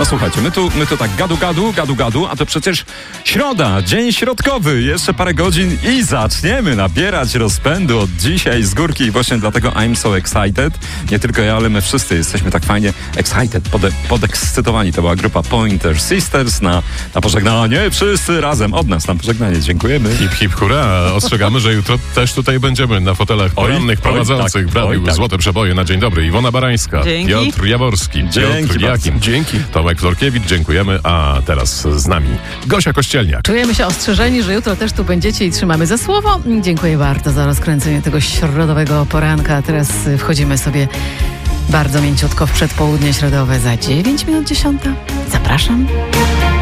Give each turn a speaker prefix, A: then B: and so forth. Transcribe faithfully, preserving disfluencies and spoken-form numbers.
A: No słuchajcie, my tu, my tu tak gadu, gadu, gadu, gadu, a to przecież środa, dzień środkowy, jeszcze parę godzin i zaczniemy nabierać rozpędu od dzisiaj z górki i właśnie dlatego I'm so excited. Nie tylko ja, ale my wszyscy jesteśmy tak fajnie excited, pode, podekscytowani. To była grupa Pointer Sisters na, na pożegnanie. Wszyscy razem od nas na pożegnanie. Dziękujemy.
B: Hip, hip, hurra. Ostrzegamy, że jutro też tutaj będziemy na fotelach porannych oj, prowadzących.
A: Tak,
B: brali
A: tak.
B: Złote przeboje na dzień dobry. Iwona Barańska,
C: Dzięki.
B: Piotr Jaworski,
A: Dzięki
B: Piotr Jakim,
A: Dzięki.
B: Tomek Florkiewicz, dziękujemy. A teraz z nami Gosia Kościelniak.
C: Czujemy się ostrzeżeni, że jutro też tu będziecie i trzymamy za słowo. Dziękuję bardzo za rozkręcenie tego środowego poranka. A teraz wchodzimy sobie bardzo mięciutko w przedpołudnie środowe za dziewięć minut dziesiąta. Zapraszam.